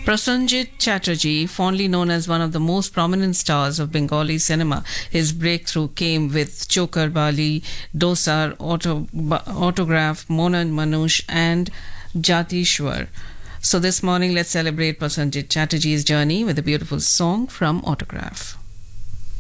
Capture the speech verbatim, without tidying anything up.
Prasenjit Chatterjee, fondly known as one of the most prominent stars of Bengali cinema, his breakthrough came with Chokar Bali, Dosar, Auto, Autograph, Monan Manush, and Jatishwar. So this morning, let's celebrate Prasenjit Chatterjee's journey with a beautiful song from Autograph.